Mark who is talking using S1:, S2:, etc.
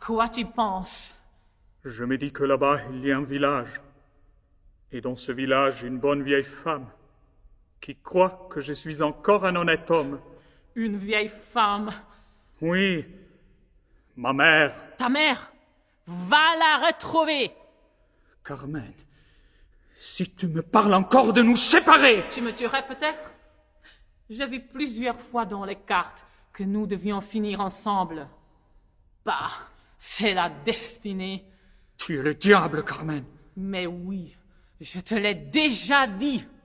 S1: quoi tu penses?
S2: Je me dis que là-bas, il y a un village. Et dans ce village, une bonne vieille femme qui croit que je suis encore un honnête homme.
S1: Une vieille femme.
S2: Oui, ma mère.
S1: Ta mère? Va la retrouver!
S2: Carmen, si tu me parles encore de nous séparer...
S1: Tu me tuerais peut-être? J'ai vu plusieurs fois dans les cartes que nous devions finir ensemble. Bah, c'est la destinée.
S2: Tu es le diable, Carmen.
S1: Mais oui, je te l'ai déjà dit.